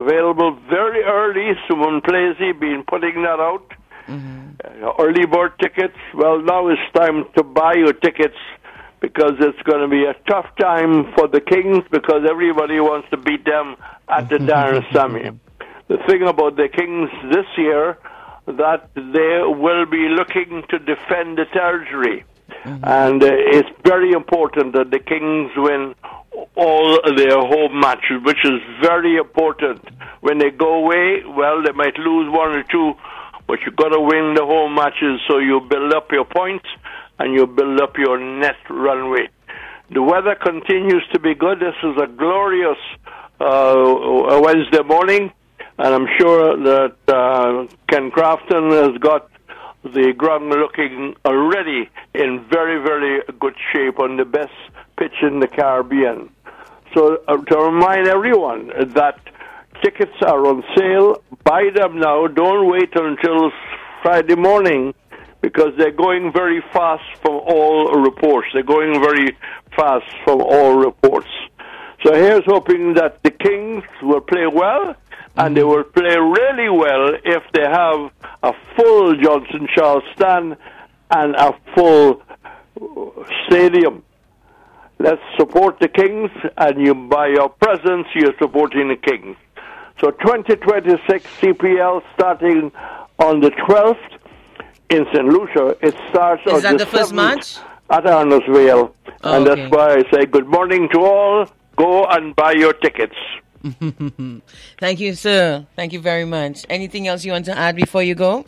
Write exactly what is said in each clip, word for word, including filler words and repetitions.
available very early. Simon Plazy been putting that out. Mm-hmm. Uh, early bird tickets. Well, now it's time to buy your tickets because it's going to be a tough time for the Kings because everybody wants to beat them at the Darren Sammy. The thing about the Kings this year, that they will be looking to defend the territory. Mm-hmm. And uh, it's very important that the Kings win all their home matches, which is very important. When they go away, well, they might lose one or two, but you've got to win the home matches so you build up your points and you build up your net run rate. The weather continues to be good. This is a glorious uh, Wednesday morning, and I'm sure that uh, Ken Crafton has got the ground looking already in very, very good shape on the best pitch in the Caribbean. So uh, to remind everyone that tickets are on sale. Buy them now. Don't wait until Friday morning because they're going very fast from all reports. They're going very fast from all reports. So here's hoping that the Kings will play well, and they will play really well if they have a full Johnson Charles stand and a full stadium. Let's support the Kings, and you buy your presents, you're supporting the Kings. So twenty twenty-six C P L starting on the twelfth in Saint Lucia. It starts Is on that the, the first match? At Arnoldvale. Oh, and okay. that's why I say good morning to all. Go and buy your tickets. Thank you, sir. Thank you very much. Anything else you want to add before you go?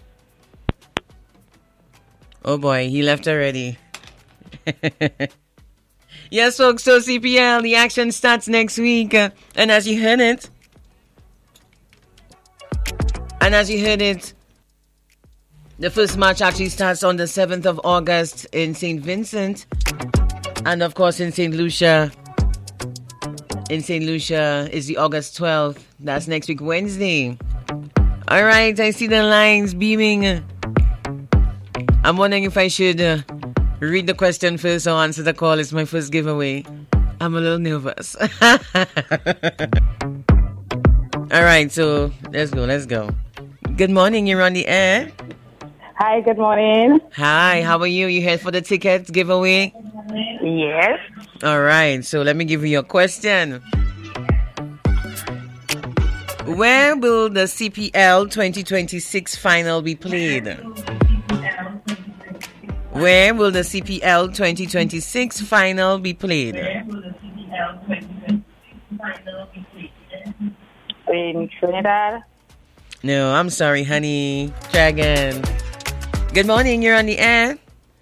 Oh boy, he left already. Yes, folks, so C P L, the action starts next week. Uh, and as you heard it, and as you heard it, the first match actually starts on the seventh of August in Saint Vincent. And of course in Saint Lucia. In Saint Lucia is the August twelfth. That's next week, Wednesday. All right, I see the lines beaming. I'm wondering if I should uh, read the question first or answer the call. It's my first giveaway. I'm a little nervous. All right, so let's go, let's go. Good morning, you're on the air. Hi, good morning. Hi, how are you? You here for the tickets giveaway? Yes. All right, so let me give you your question. Where will the C P L twenty twenty-six final be played? Where will the C P L twenty twenty-six final be played? In Trinidad. No, I'm sorry, honey. Try again. Good morning, you're on the air.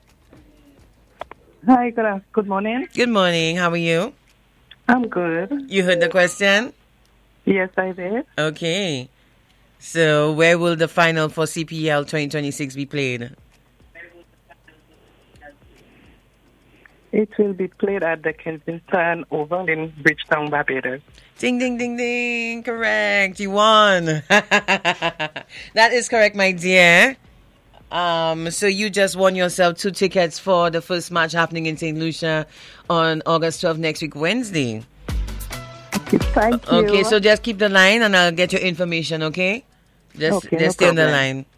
Hi, good, good morning. Good morning, how are you? I'm good. You heard the question? Yes, I did. Okay. So, where will the final for C P L twenty twenty-six be played? It will be played at the Kensington Oval in Bridgetown, Barbados. Ding, ding, ding, ding. Correct. You won. That is correct, my dear. Um, so you just won yourself two tickets for the first match happening in Saint Lucia on August twelfth next week, Wednesday. Thank you. Okay, so just keep the line and I'll get your information, okay? Just, okay, just no stay on the problem. line.